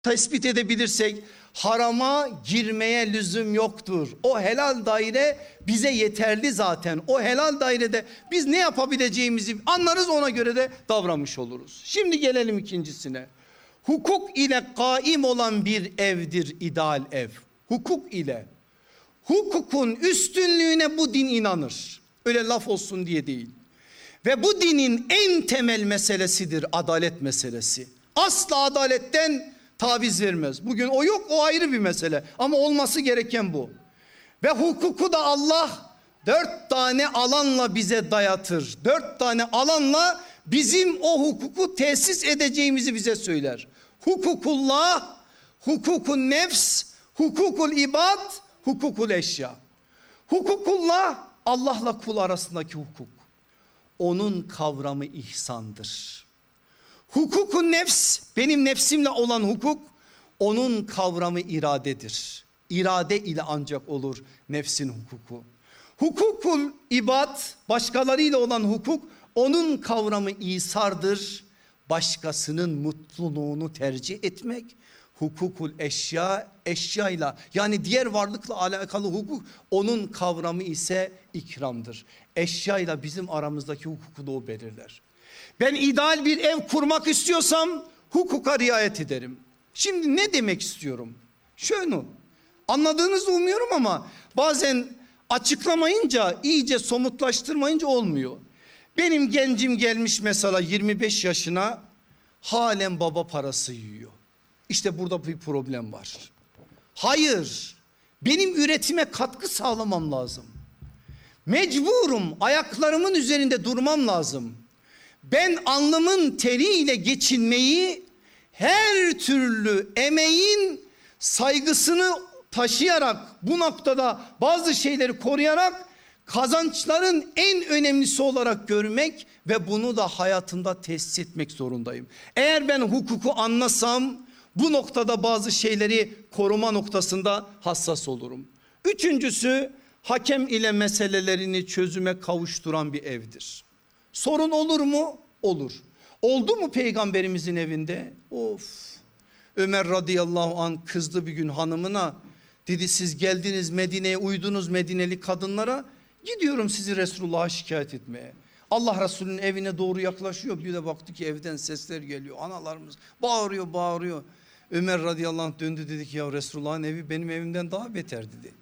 tespit edebilirsek harama girmeye lüzum yoktur. O helal daire bize yeterli zaten. O helal dairede biz ne yapabileceğimizi anlarız, ona göre de davranmış oluruz. Şimdi gelelim ikincisine. Hukuk ile kaim olan bir evdir ideal ev. Hukuk ile. Hukukun üstünlüğüne bu din inanır. Öyle laf olsun diye değil. Ve bu dinin en temel meselesidir adalet meselesi. Asla adaletten taviz vermez. Bugün o yok, o ayrı bir mesele. Ama olması gereken bu. Ve hukuku da Allah 4 tane alanla bize dayatır. 4 tane alanla bizim o hukuku tesis edeceğimizi bize söyler. Hukukullah, hukukun nefs, hukukul ibad, hukukul eşya. Hukukullah Allah'la kul arasındaki hukuk. Onun kavramı ihsandır. Hukukun nefs, benim nefsimle olan hukuk, onun kavramı iradedir. İrade ile ancak olur nefsin hukuku. Hukukul ibad, başkalarıyla olan hukuk, onun kavramı isardır. Başkasının mutluluğunu tercih etmek. Hukukul eşya, eşyayla yani diğer varlıkla alakalı hukuk, onun kavramı ise ikramdır. Eşyayla bizim aramızdaki hukuku da o belirler. Ben ideal bir ev kurmak istiyorsam hukuka riayet ederim. Şimdi ne demek istiyorum? Şöyle, anladığınızı umuyorum ama bazen açıklamayınca, iyice somutlaştırmayınca olmuyor. Benim gencim gelmiş mesela 25 yaşına, halen baba parası yiyor. İşte burada bir problem var. Hayır, benim üretime katkı sağlamam lazım. Mecburum, ayaklarımın üzerinde durmam lazım. Ben alnımın teriyle geçinmeyi, her türlü emeğin saygısını taşıyarak, bu noktada bazı şeyleri koruyarak kazançların en önemlisi olarak görmek ve bunu da hayatımda tesis etmek zorundayım. Eğer ben hukuku anlasam bu noktada bazı şeyleri koruma noktasında hassas olurum. Üçüncüsü, hakem ile meselelerini çözüme kavuşturan bir evdir. Sorun olur mu? Olur. Oldu mu peygamberimizin evinde? Of. Ömer radıyallahu anh kızdı bir gün hanımına. Dedi siz geldiniz Medine'ye, uydunuz Medineli kadınlara. Gidiyorum sizi Resulullah'a şikayet etmeye. Allah Resulü'nün evine doğru yaklaşıyor. Bir de baktı ki evden sesler geliyor. Analarımız bağırıyor. Ömer radıyallahu anh döndü, dedi ki ya Resulullah'ın evi benim evimden daha beter dedi.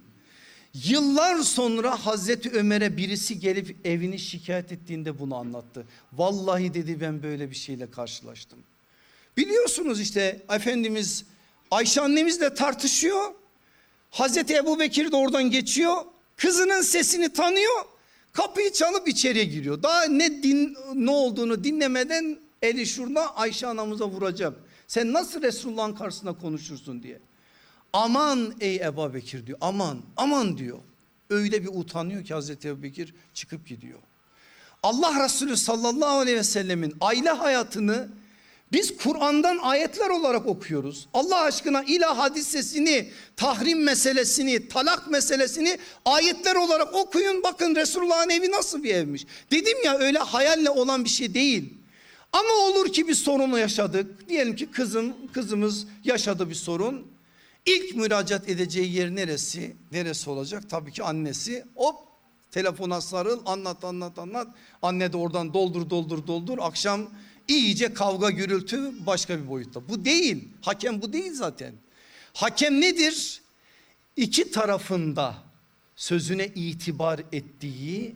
Yıllar sonra Hazreti Ömer'e birisi gelip evini şikayet ettiğinde bunu anlattı. Vallahi dedi ben böyle bir şeyle karşılaştım. Biliyorsunuz işte Efendimiz Ayşe annemizle tartışıyor. Hazreti Ebubekir de oradan geçiyor. Kızının sesini tanıyor. Kapıyı çalıp içeriye giriyor. Daha ne olduğunu dinlemeden eli şurada, Ayşe anamıza vuracak. Sen nasıl Resulullah'ın karşısında konuşursun diye. Aman ey Ebubekir diyor, aman diyor. Öyle bir utanıyor ki Hazreti Ebubekir çıkıp gidiyor. Allah Resulü sallallahu aleyhi ve sellemin aile hayatını biz Kur'an'dan ayetler olarak okuyoruz. Allah aşkına ilah hadisesini, tahrim meselesini, talak meselesini ayetler olarak okuyun. Bakın Resulullah'ın evi nasıl bir evmiş. Dedim ya, öyle hayalle olan bir şey değil. Ama olur ki bir sorunu yaşadık. Diyelim ki kızımız yaşadı bir sorun. İlk müracaat edeceği yer neresi? Neresi olacak? Tabii ki annesi. Hop, telefona sarıl, anlat. Anne de oradan doldur. Akşam iyice kavga gürültü başka bir boyutta. Bu değil. Hakem bu değil zaten. Hakem nedir? İki tarafında sözüne itibar ettiği,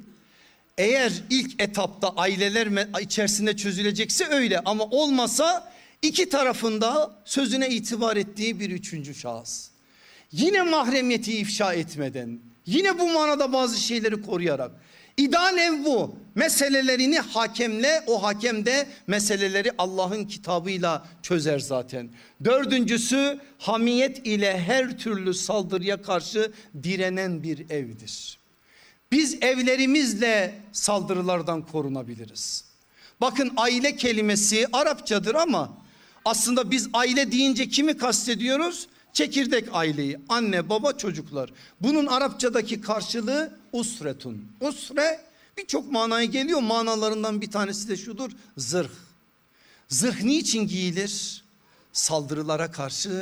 eğer ilk etapta aileler içerisinde çözülecekse öyle, ama olmasa iki tarafında sözüne itibar ettiği bir üçüncü şahıs. Yine mahremiyeti ifşa etmeden, yine bu manada bazı şeyleri koruyarak. İdeal ev bu. Meselelerini hakemle, o hakem de meseleleri Allah'ın kitabıyla çözer zaten. Dördüncüsü, hamiyet ile her türlü saldırıya karşı direnen bir evdir. Biz evlerimizle saldırılardan korunabiliriz. Bakın, aile kelimesi Arapçadır ama aslında biz aile deyince kimi kastediyoruz? Çekirdek aileyi, anne baba çocuklar. Bunun Arapçadaki karşılığı usretun. Usre birçok manaya geliyor. Manalarından bir tanesi de şudur: zırh. Zırh niçin giyilir? saldırılara karşı